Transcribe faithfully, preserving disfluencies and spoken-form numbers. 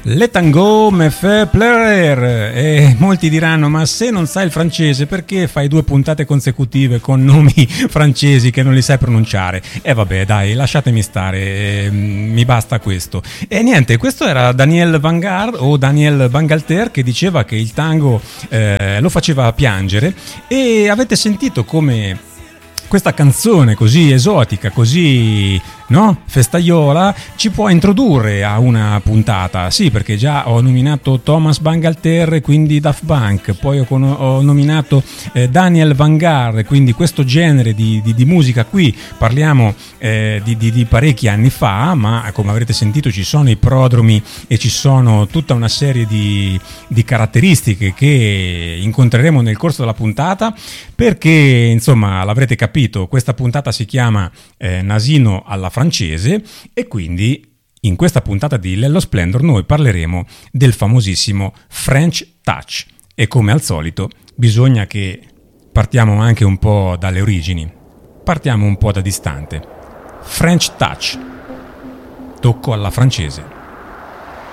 Le tango me fait plaisir. E molti diranno: ma se non sai il francese, perché fai due puntate consecutive con nomi francesi che non li sai pronunciare? E vabbè, dai, lasciatemi stare, eh, mi basta questo. E niente, questo era Daniel Vanguard o Daniel Bangalter, che diceva che il tango eh, lo faceva piangere. E avete sentito come questa canzone così esotica, così, no, festaiola, ci può introdurre a una puntata. Sì, perché già ho nominato Thomas Bangalter, quindi Daft Punk, poi ho, ho nominato eh, Daniel Vanguard, quindi questo genere di, di, di musica qui. Parliamo eh, di, di, di parecchi anni fa, ma come avrete sentito ci sono i prodromi e ci sono tutta una serie di, di caratteristiche che incontreremo nel corso della puntata, perché insomma l'avrete capito, questa puntata si chiama eh, Nasino alla francese, e quindi in questa puntata di Lello Splendor noi parleremo del famosissimo French Touch, e come al solito bisogna che partiamo anche un po' dalle origini, partiamo un po' da distante. French Touch, tocco alla francese.